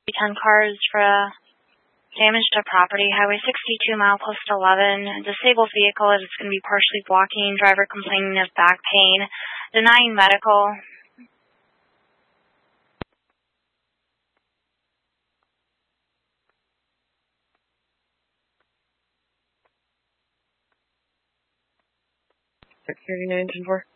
10 cars for damage to property, Highway 62, milepost 11. Disabled vehicle is going to be partially blocking. Driver complaining of back pain. Denying medical. Security 910-4.